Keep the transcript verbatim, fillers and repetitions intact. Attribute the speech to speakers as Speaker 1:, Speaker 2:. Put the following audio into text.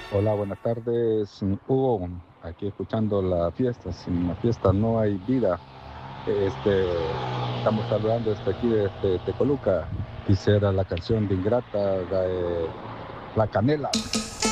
Speaker 1: Hola, buenas tardes, Hugo. Aquí escuchando la fiesta. Sin la fiesta no hay vida. Este, estamos saludando desde aquí, desde Tecoluca. Quisiera la canción de Ingrata, la, de La Canela.